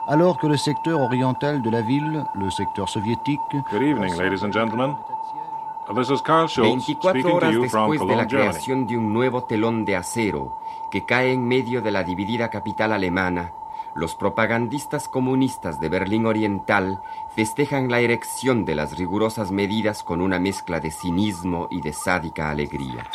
alors que le secteur oriental de la ville, le secteur soviétique... Good evening, ladies and gentlemen. This is Karl Schulz 24 speaking to horas you from después de la Cologne, Germany. creación de un nuevo telón de acero que cae en medio de la dividida capital alemana, los propagandistas comunistas de Berlín Oriental festejan la erección de las rigurosas medidas con una mezcla de cinismo y de sádica alegría.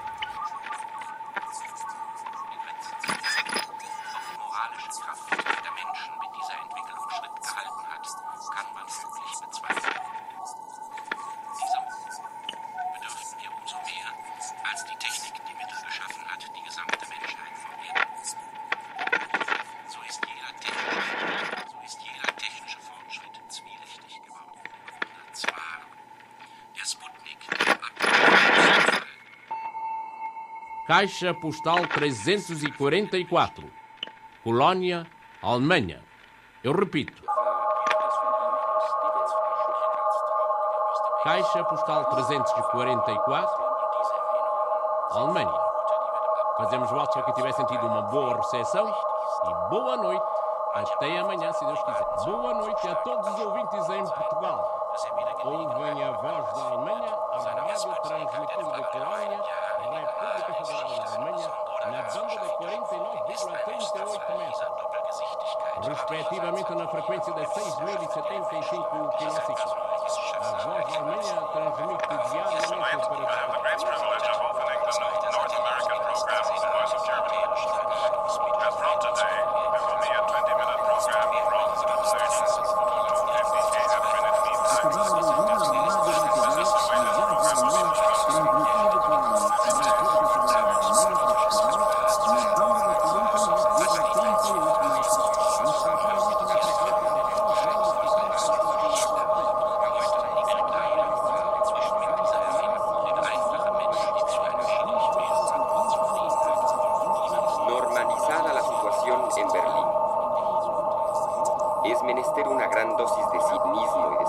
Caixa Postal 344, Colónia, Alemanha. Eu repito. Caixa Postal 344, Alemanha. Fazemos votos para que tivessem tido uma boa recepção e boa noite. Até amanhã, se Deus quiser. Boa noite a todos os ouvintes em Portugal. Ouvem a voz da Alemanha, a rádio transmitida de Colónia, República Federal da Alemanha, na banda de 49,38 metros, respectivamente na frequência de 6.075 kHz. A voz da Alemanha transmite diariamente para... Es menester una gran dosis de cinismo y